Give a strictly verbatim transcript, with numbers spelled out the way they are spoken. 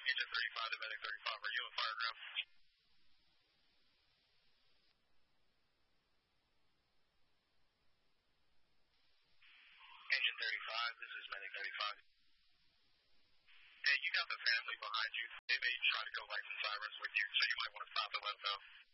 Agent thirty-five to Medic thirty-five, are you on fire ground? Agent thirty-five, this is Medic thirty-five. Hey, you got the family behind you. They may try to go light some sirens with you, so you might want to stop and let them know.